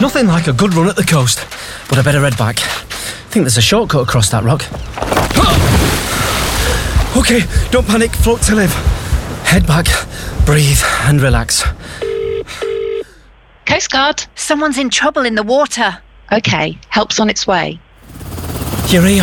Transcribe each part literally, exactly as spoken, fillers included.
Nothing like a good run at the coast, but I better head back. I think there's a shortcut across that rock. OK, don't panic, float to live. Head back, breathe and relax. Coast Guard. Someone's in trouble in the water. OK, help's on its way. You're here.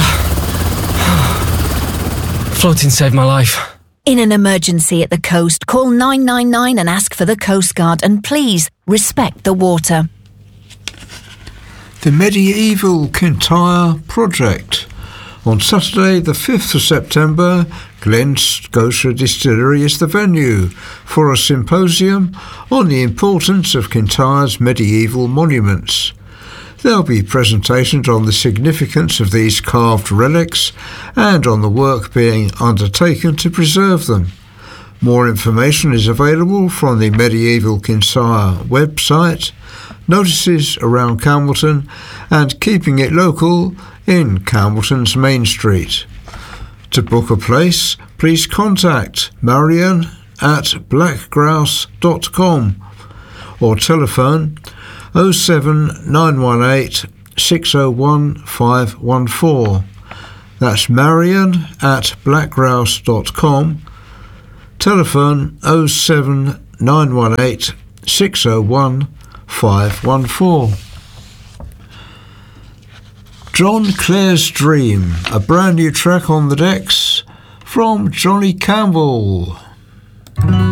Floating saved my life. In an emergency at the coast, call nine nine nine and ask for the Coast Guard, and please respect the water. The Medieval Kintyre Project. On Saturday the fifth of September, Glen Scotia Distillery is the venue for a symposium on the importance of Kintyre's medieval monuments. There'll be presentations on the significance of these carved relics and on the work being undertaken to preserve them. More information is available from the Medieval Kintyre website, notices around Campbellton and Keeping It Local in Campbellton's Main Street. To book a place, please contact Marion at blackgrouse dot com or telephone oh seven nine one eight six oh one five one four. That's Marion at blackgrouse dot com. Telephone oh seven nine one eight six oh one five one four. John Clare's Dream, a brand new track on the decks from Johnny Campbell.